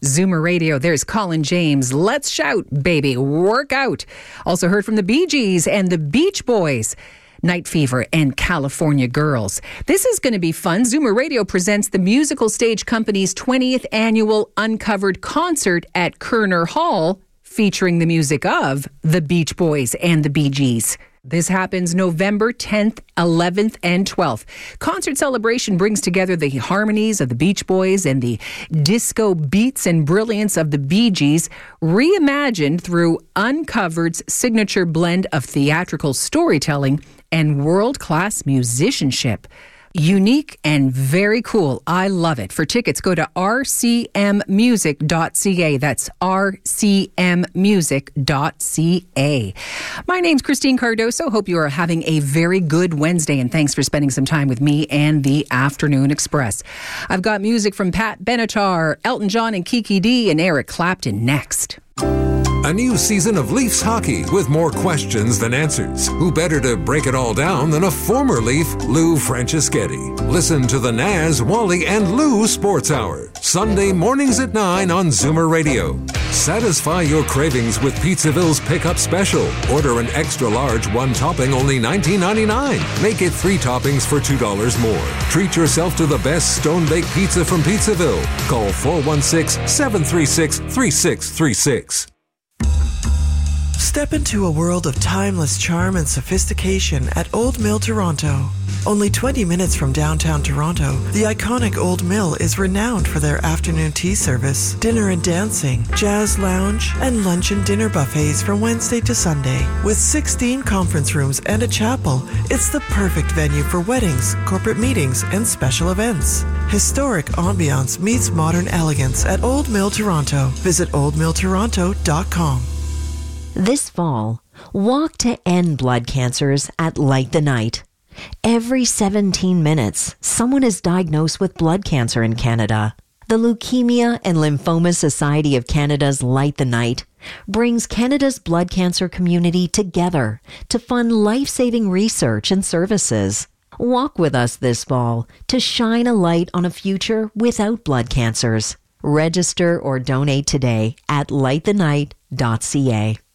Zoomer Radio, there's Colin James. Let's shout, baby, work out. Also heard from the Bee Gees and the Beach Boys. Night Fever and California Girls. This is going to be fun. Zoomer Radio presents the Musical Stage Company's 20th annual Uncovered concert at Kerner Hall, featuring the music of the Beach Boys and the Bee Gees. This happens November 10th, 11th, and 12th. Concert celebration brings together the harmonies of the Beach Boys and the disco beats and brilliance of the Bee Gees, reimagined through Uncovered's signature blend of theatrical storytelling and world-class musicianship. Unique and very cool. I love it. For tickets, go to rcmmusic.ca. That's rcmmusic.ca. My name's Christine Cardoso. Hope you are having a very good Wednesday, and thanks for spending some time with me and the Afternoon Express. I've got music from Pat Benatar, Elton John and Kiki D, and Eric Clapton next. A new season of Leafs hockey with more questions than answers. Who better to break it all down than a former Leaf, Lou Franceschetti? Listen to the Naz, Wally, and Lou Sports Hour. Sunday mornings at 9 on Zoomer Radio. Satisfy your cravings with Pizzaville's Pickup Special. Order an extra large, one topping, only $19.99. Make it 3 toppings for $2 more. Treat yourself to the best stone-baked pizza from Pizzaville. Call 416-736-3636. Step into a world of timeless charm and sophistication at Old Mill Toronto. Only 20 minutes from downtown Toronto, the iconic Old Mill is renowned for their afternoon tea service, dinner and dancing, jazz lounge, and lunch and dinner buffets from Wednesday to Sunday. With 16 conference rooms and a chapel, it's the perfect venue for weddings, corporate meetings, and special events. Historic ambiance meets modern elegance at Old Mill Toronto. Visit oldmilltoronto.com. This fall, walk to end blood cancers at Light the Night. Every 17 minutes, someone is diagnosed with blood cancer in Canada. The Leukemia and Lymphoma Society of Canada's Light the Night brings Canada's blood cancer community together to fund life-saving research and services. Walk with us this fall to shine a light on a future without blood cancers. Register or donate today at lightthenight.ca.